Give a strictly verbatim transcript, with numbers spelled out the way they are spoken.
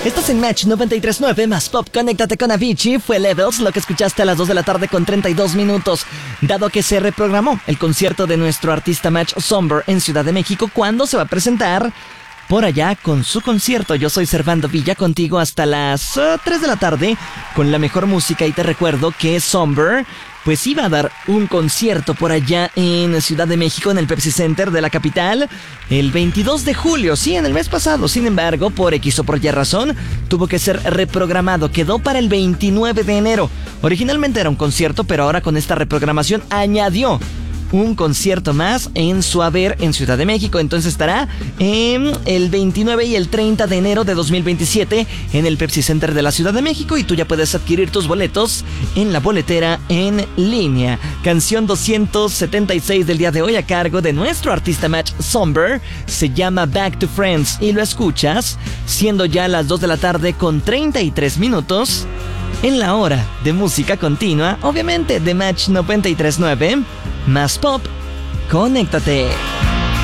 Estás en Match noventa y tres punto nueve más Pop. Conéctate con Avicii. Fue Levels lo que escuchaste a las dos de la tarde con treinta y dos minutos. Dado que se reprogramó el concierto de nuestro artista Match Somber en Ciudad de México, ¿cuándo se va a presentar por allá con su concierto? Yo soy Servando Villa, contigo hasta las uh, tres de la tarde con la mejor música. Y te recuerdo que Somber pues iba a dar un concierto por allá en Ciudad de México, en el Pepsi Center de la capital, el veintidós de julio, sí, en el mes pasado. Sin embargo, por X o por Y razón, tuvo que ser reprogramado. Quedó para el veintinueve de enero. Originalmente era un concierto, pero ahora con esta reprogramación añadió un concierto más en su haber en Ciudad de México. Entonces estará en el veintinueve y el treinta de enero de dos mil veintisiete en el Pepsi Center de la Ciudad de México, y tú ya puedes adquirir tus boletos en la boletera en línea. Canción doscientos setenta y seis del día de hoy a cargo de nuestro artista Match Somber, se llama Back to Friends, y lo escuchas siendo ya las dos de la tarde con treinta y tres minutos en la hora de música continua, obviamente de Match noventa y tres punto nueve más Pop. Conéctate.